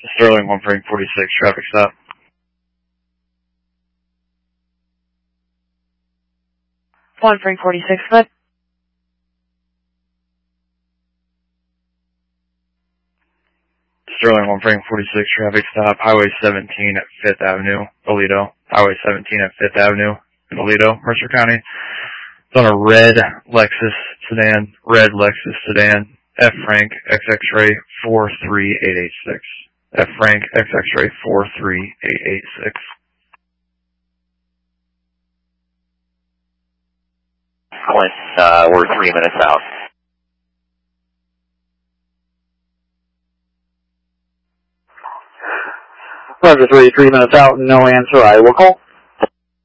Sterling 1 Frank 46, traffic stop. 1 Frank 46, foot. Sterling 1 Frank 46, traffic stop, Highway 17 at 5th Avenue, Aledo. Highway 17 at 5th Avenue in Aledo, Mercer County. It's on a red Lexus sedan, F Frank XX-ray 43886. F Frank XX-ray 43886. Clint, we're 3 minutes out. Roger 3 minutes out, no answer, I will call.